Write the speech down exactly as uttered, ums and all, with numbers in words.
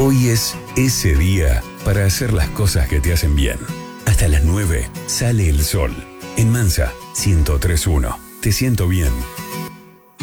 Hoy es ese día para hacer las cosas que te hacen bien. Hasta las nueve sale el sol. En Mansa, ciento tres punto uno. Te siento bien.